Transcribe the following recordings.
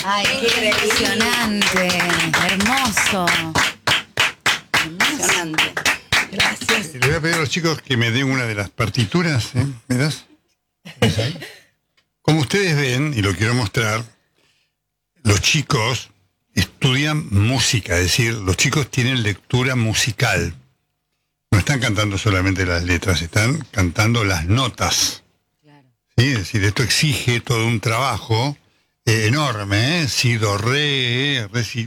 Ay, qué impresionante, hermoso. Impresionante. Gracias. Le voy a pedir a los chicos que me den una de las partituras. ¿Me das? ¿Ves ahí? Como ustedes ven, y lo quiero mostrar, los chicos estudian música, es decir, los chicos tienen lectura musical. No están cantando solamente las letras, están cantando las notas. Claro. ¿Sí? Es decir, esto exige todo un trabajo enorme, si, do, re, si.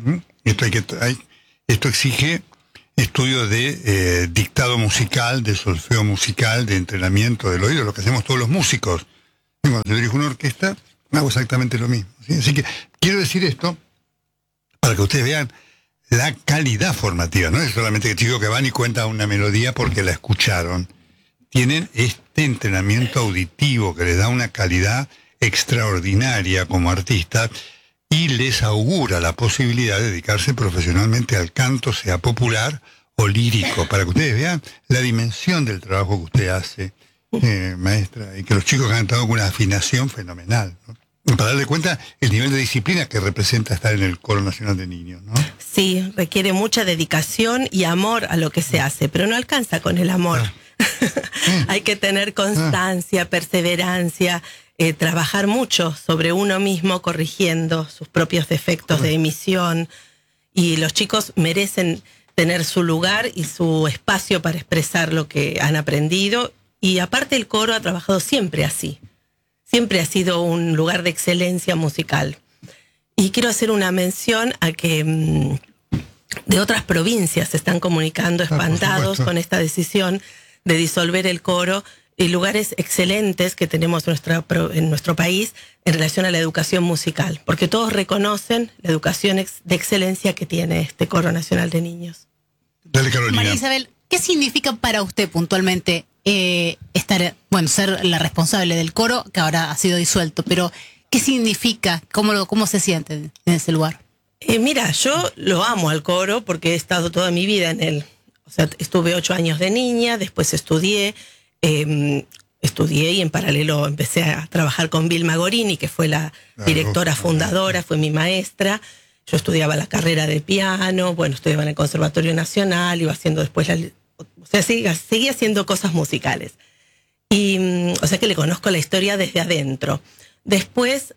Esto exige estudio de dictado musical, de solfeo musical, de entrenamiento del oído, lo que hacemos todos los músicos. Y cuando yo dirijo una orquesta, hago exactamente lo mismo. ¿Sí? Así que quiero decir esto para que ustedes vean la calidad formativa. No es solamente que chicos que van y cuentan una melodía porque la escucharon. Tienen este entrenamiento auditivo que les da una calidad extraordinaria como artistas y les augura la posibilidad de dedicarse profesionalmente al canto, sea popular o lírico, para que ustedes vean la dimensión del trabajo que usted hace, maestra, y que los chicos han cantado con una afinación fenomenal, ¿no? Para darle cuenta el nivel de disciplina que representa estar en el Coro Nacional de Niños, ¿no? Sí, requiere mucha dedicación y amor a lo que se hace, pero no alcanza con el amor. Hay que tener constancia, perseverancia, trabajar mucho sobre uno mismo, corrigiendo sus propios defectos de emisión. Y los chicos merecen tener su lugar y su espacio para expresar lo que han aprendido. Y aparte el coro ha trabajado siempre así. Siempre ha sido un lugar de excelencia musical. Y quiero hacer una mención a que de otras provincias se están comunicando espantados con esta decisión de disolver el coro, y lugares excelentes que tenemos en nuestro país en relación a la educación musical, porque todos reconocen la educación de excelencia que tiene este Coro Nacional de Niños. Dale, Carolina. María Isabel, ¿qué significa para usted puntualmente ser la responsable del coro, que ahora ha sido disuelto, pero qué significa, cómo se siente en ese lugar? Mira, yo lo amo al coro porque he estado toda mi vida en él. O sea, estuve 8 años de niña, después estudié y en paralelo empecé a trabajar con Vilma Gorini, que fue la directora fundadora, fue mi maestra. Yo estudiaba la carrera de piano, estudiaba en el Conservatorio Nacional, iba haciendo después seguía haciendo cosas musicales. Y, o sea que le conozco la historia desde adentro. Después,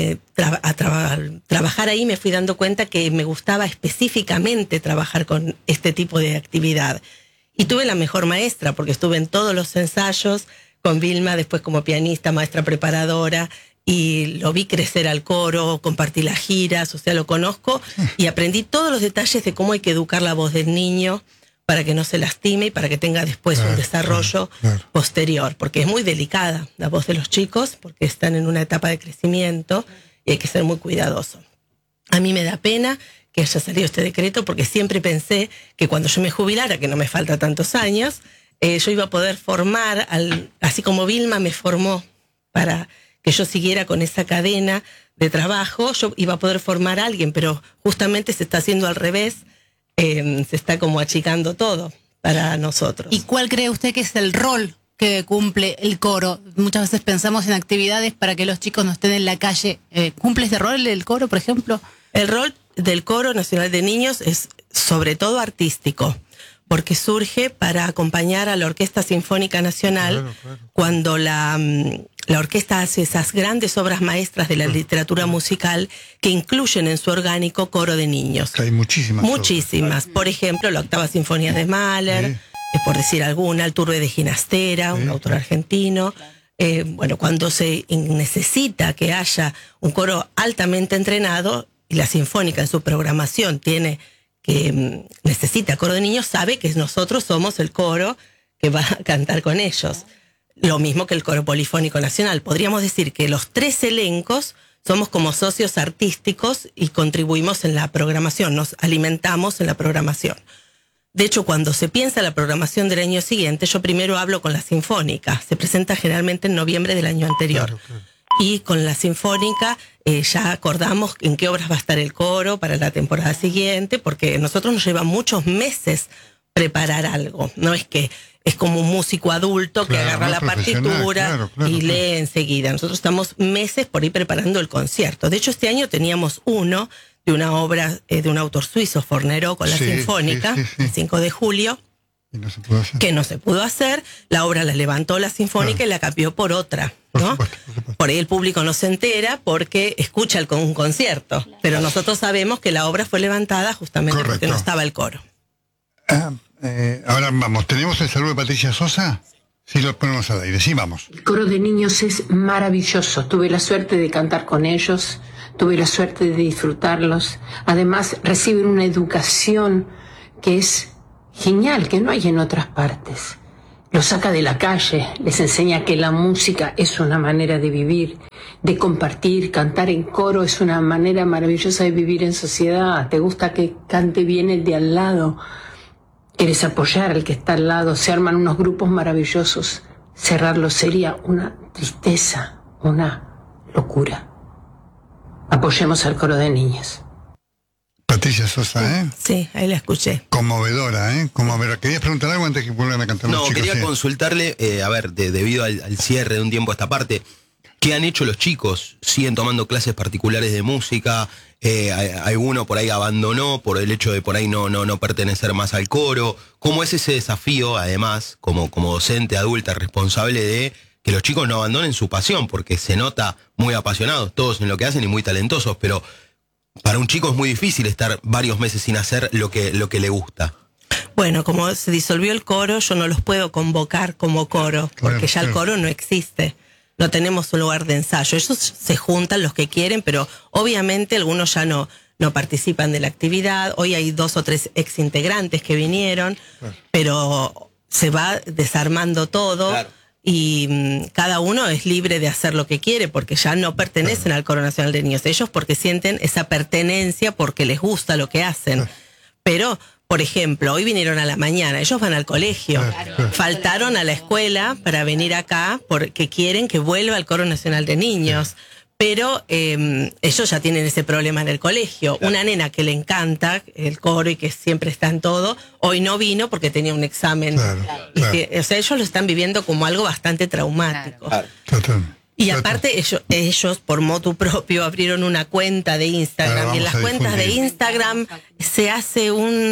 trabajar ahí me fui dando cuenta que me gustaba específicamente trabajar con este tipo de actividad. Y tuve la mejor maestra, porque estuve en todos los ensayos con Vilma, después como pianista, maestra preparadora, y lo vi crecer al coro, compartí las giras, o sea, lo conozco, y aprendí todos los detalles de cómo hay que educar la voz del niño para que no se lastime y para que tenga después un desarrollo posterior, porque es muy delicada la voz de los chicos, porque están en una etapa de crecimiento y hay que ser muy cuidadoso. A mí me da pena que haya salido este decreto, porque siempre pensé que cuando yo me jubilara, que no me falta tantos años, yo iba a poder formar, así como Vilma me formó para que yo siguiera con esa cadena de trabajo, yo iba a poder formar a alguien, pero justamente se está haciendo al revés. Se está como achicando todo para nosotros. ¿Y cuál cree usted que es el rol que cumple el coro? Muchas veces pensamos en actividades para que los chicos no estén en la calle. ¿Cumple ese rol el coro, por ejemplo? El rol del Coro Nacional de Niños es sobre todo artístico, porque surge para acompañar a la Orquesta Sinfónica Nacional cuando la orquesta hace esas grandes obras maestras de la literatura musical que incluyen en su orgánico coro de niños. Hay muchísimas. Muchísimas. Por ejemplo, la Octava Sinfonía de Mahler, por decir alguna, el Turbe de Ginastera, un autor argentino. Cuando se necesita que haya un coro altamente entrenado, y la Sinfónica en su programación necesita coro de niños, sabe que nosotros somos el coro que va a cantar con ellos. Lo mismo que el Coro Polifónico Nacional. Podríamos decir que los 3 elencos somos como socios artísticos y contribuimos en la programación, nos alimentamos en la programación. De hecho, cuando se piensa la programación del año siguiente, yo primero hablo con la Sinfónica. Se presenta generalmente en noviembre del año anterior. Claro. Y con la Sinfónica ya acordamos en qué obras va a estar el coro para la temporada siguiente, porque nosotros nos lleva muchos meses preparar algo. No es que es como un músico adulto que Claro, agarra la más profesional, partitura claro, y lee enseguida. Nosotros estamos meses por ir preparando el concierto. De hecho, este año teníamos uno de una obra de un autor suizo, Forneró, con la Sí, Sinfónica, sí. el 5 de julio, Y no se pudo hacer. que no se pudo hacer. La obra la levantó la Sinfónica Claro. y la cambió por otra, Por ¿no? supuesto, por supuesto. Por ahí el público no se entera porque escucha un concierto, pero nosotros sabemos que la obra fue levantada justamente porque Correcto. no estaba el coro. Ahora vamos, ¿tenemos el saludo de Patricia Sosa? Sí, lo ponemos al aire, sí, vamos. El coro de niños es maravilloso. Tuve la suerte de cantar con ellos, tuve la suerte de disfrutarlos. Además, reciben una educación que es genial, que no hay en otras partes. Los saca de la calle, les enseña que la música es una manera de vivir, de compartir. Cantar en coro es una manera maravillosa de vivir en sociedad. Te gusta que cante bien el de al lado. Quieres apoyar al que está al lado, se arman unos grupos maravillosos. Cerrarlo sería una tristeza, una locura. Apoyemos al coro de niños. Patricia Sosa, ¿eh? Sí, ahí la escuché. Conmovedora, ¿eh? Conmovedora. ¿Querías preguntar algo antes que vuelvan a cantar los No, chicos? quería Sí. consultarle, debido al cierre de un tiempo a esta parte, ¿qué han hecho los chicos? ¿Siguen tomando clases particulares de música? ¿Alguno por ahí abandonó por el hecho de por ahí no pertenecer más al coro? ¿Cómo es ese desafío, además, como docente adulta responsable de que los chicos no abandonen su pasión? Porque se nota muy apasionados todos en lo que hacen y muy talentosos, pero para un chico es muy difícil estar varios meses sin hacer lo que le gusta. Bueno, como se disolvió el coro, yo no los puedo convocar como coro, porque ya el coro no existe. No tenemos un lugar de ensayo. Ellos se juntan los que quieren, pero obviamente algunos ya no participan de la actividad. Hoy hay 2 o 3 exintegrantes que vinieron, pero se va desarmando todo. Claro. Y cada uno es libre de hacer lo que quiere porque ya no pertenecen al Coro Nacional de Niños. Ellos porque sienten esa pertenencia porque les gusta lo que hacen. Pero, por ejemplo, hoy vinieron a la mañana, ellos van al colegio. Faltaron a la escuela para venir acá porque quieren que vuelva al Coro Nacional de Niños. Pero ellos ya tienen ese problema en el colegio. Una nena que le encanta el coro y que siempre está en todo, hoy no vino porque tenía un examen. Y o sea, ellos lo están viviendo como algo bastante traumático. Totalmente. Y aparte ellos por motu propio abrieron una cuenta de Instagram y en las cuentas de Instagram se hace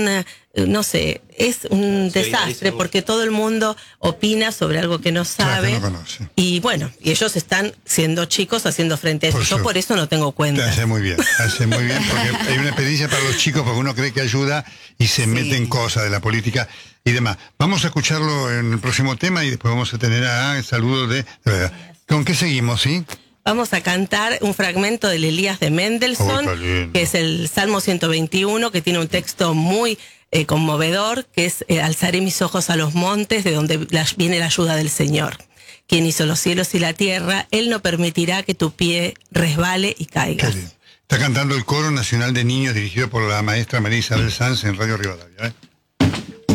no sé, es un desastre porque todo el mundo opina sobre algo que no sabe. Claro, que no conoce. Y bueno, y ellos están siendo chicos haciendo frente a eso. Yo por eso no tengo cuenta. Hace muy bien porque hay una experiencia para los chicos porque uno cree que ayuda y se mete en cosas de la política y demás. Vamos a escucharlo en el próximo tema y después vamos a tener el saludo de verdad. ¿Con qué seguimos, sí? Vamos a cantar un fragmento del Elías de Mendelssohn, que es el Salmo 121, que tiene un texto muy conmovedor, que es alzaré mis ojos a los montes, de donde viene la ayuda del Señor. Quien hizo los cielos y la tierra, Él no permitirá que tu pie resbale y caiga. Está cantando el Coro Nacional de Niños dirigido por la maestra María Isabel Sanz en Radio Rivadavia, ¿eh?